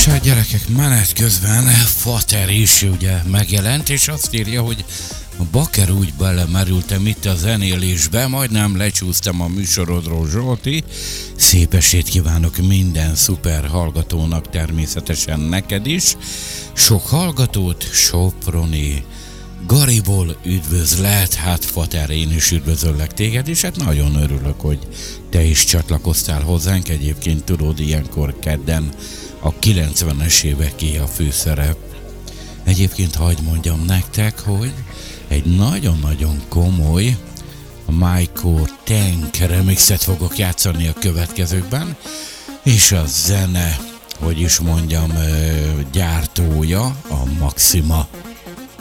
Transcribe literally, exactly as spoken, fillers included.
És a gyerekek menet közben Fater is ugye megjelent, és azt írja, hogy a baker úgy belemerültem itt a zenélésbe, majdnem lecsúsztam a műsorodról, Zsolti. Szép estét kívánok minden szuper hallgatónak, természetesen neked is. Sok hallgatót, Soproni, Gariból üdvözlet, hát Fater, én is üdvözöllek téged, és hát nagyon örülök, hogy te is csatlakoztál hozzánk. Egyébként tudod, ilyenkor kedden a kilencvenes éveké a főszerep. Egyébként hagyd mondjam nektek, hogy egy nagyon-nagyon komoly Maiko Tank remixet fogok játszani a következőkben, és a zene, hogy is mondjam, gyártója a Maxima.